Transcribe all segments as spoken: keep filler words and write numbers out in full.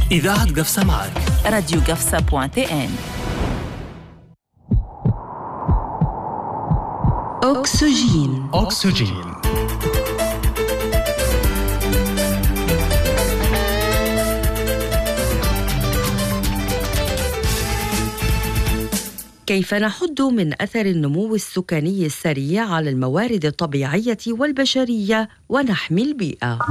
إذاعة قفصة معك راديو قفصة بوان تي إن. أكسجين أكسجين كيف نحد من أثر النمو السكاني السريع على الموارد الطبيعية والبشرية ونحمي البيئة؟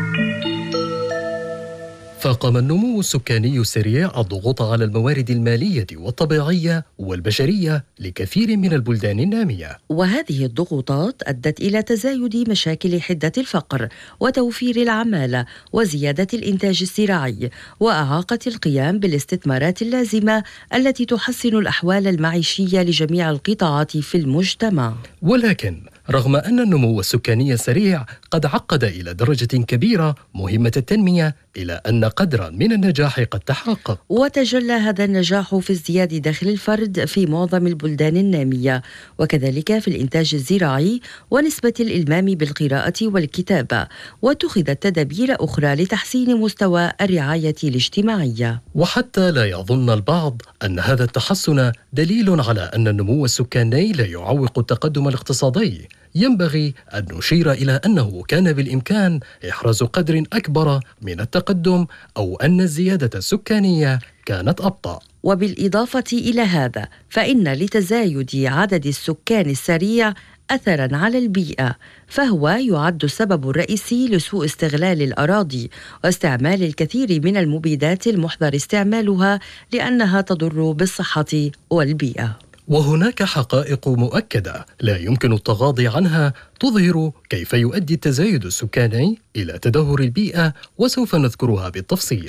فاقم النمو السكاني السريع الضغوط على الموارد المالية والطبيعية والبشرية لكثير من البلدان النامية، وهذه الضغوطات أدت إلى تزايد مشاكل حدة الفقر وتوفير العمالة وزيادة الإنتاج الزراعي، وأعاقت القيام بالاستثمارات اللازمة التي تحسن الأحوال المعيشية لجميع القطاعات في المجتمع. ولكن رغم أن النمو السكاني السريع قد عقد إلى درجة كبيرة مهمة التنمية، إلى أن قدرا من النجاح قد تحقق، وتجلى هذا النجاح في ازدياد دخل الفرد في معظم البلدان النامية، وكذلك في الإنتاج الزراعي ونسبة الإلمام بالقراءة والكتابة، واتخذت تدابير أخرى لتحسين مستوى الرعاية الاجتماعية. وحتى لا يظن البعض أن هذا التحسن دليل على أن النمو السكاني لا يعوق التقدم الاقتصادي، ينبغي أن نشير إلى أنه كان بالإمكان إحراز قدر أكبر من التقدم، أو أن الزيادة السكانية كانت أبطأ. وبالإضافة إلى هذا، فإن لتزايد عدد السكان السريع أثراً على البيئة، فهو يعد السبب الرئيسي لسوء استغلال الأراضي واستعمال الكثير من المبيدات المحظر استعمالها لأنها تضر بالصحة والبيئة. وهناك حقائق مؤكدة لا يمكن التغاضي عنها تظهر كيف يؤدي التزايد السكاني إلى تدهور البيئة، وسوف نذكرها بالتفصيل.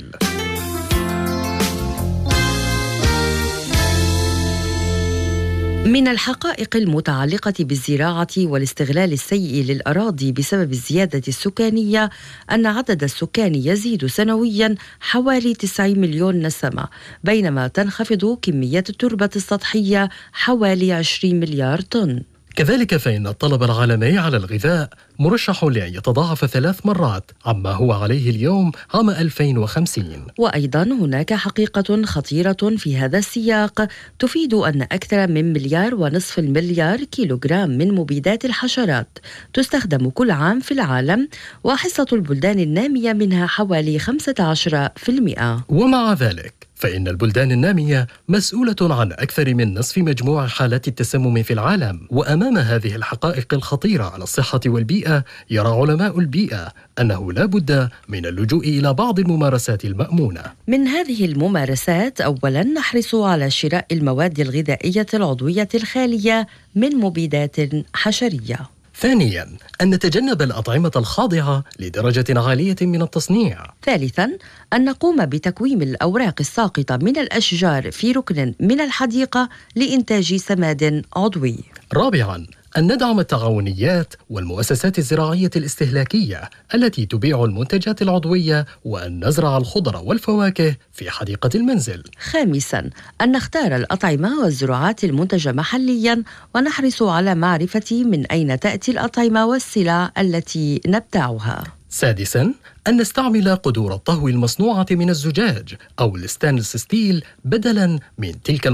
من الحقائق المتعلقة بالزراعة والاستغلال السيء للأراضي بسبب الزيادة السكانية أن عدد السكان يزيد سنوياً حوالي تسعين مليون نسمة، بينما تنخفض كمية التربة السطحية حوالي عشرين مليار طن. كذلك فإن الطلب العالمي على الغذاء مرشح لأن يتضاعف ثلاث مرات عما هو عليه اليوم عام ألفين وخمسين. وأيضا هناك حقيقة خطيرة في هذا السياق تفيد أن أكثر من مليار ونصف المليار كيلوغرام من مبيدات الحشرات تستخدم كل عام في العالم، وحصة البلدان النامية منها حوالي خمسة عشر بالمئة. ومع ذلك فإن البلدان النامية مسؤولة عن أكثر من نصف مجموع حالات التسمم في العالم. وأمام هذه الحقائق الخطيرة على الصحة والبيئة، يرى علماء البيئة أنه لا بد من اللجوء إلى بعض الممارسات المأمونة. من هذه الممارسات، أولاً نحرص على شراء المواد الغذائية العضوية الخالية من مبيدات حشرية. ثانياً، أن نتجنب الأطعمة الخاضعة لدرجة عالية من التصنيع. ثالثاً، أن نقوم بتكويم الأوراق الساقطة من الأشجار في ركن من الحديقة لإنتاج سماد عضوي. رابعاً، أن ندعم التعاونيات والمؤسسات الزراعية الاستهلاكية التي تبيع المنتجات العضوية، وأن نزرع الخضر والفواكه في حديقة المنزل. خامساً، أن نختار الأطعمة والزراعات المنتجة محلياً، ونحرص على معرفة من أين تأتي الأطعمة والسلع التي نبتاعها. سادساً، أن نستعمل قدور الطهو المصنوعة من الزجاج أو الستانلس ستيل بدلاً من تلك